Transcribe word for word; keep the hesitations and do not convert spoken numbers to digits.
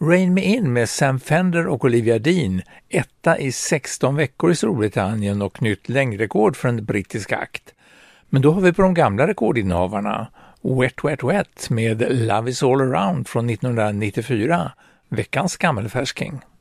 Rain Me In med Sam Fender och Olivia Dean, etta i sexton veckor i Storbritannien och nytt längdrekord för en brittisk akt. Men då har vi på de gamla rekordinnehavarna Wet Wet Wet med Love Is All Around från nittonhundranittiofyra, veckans gammelfärsking.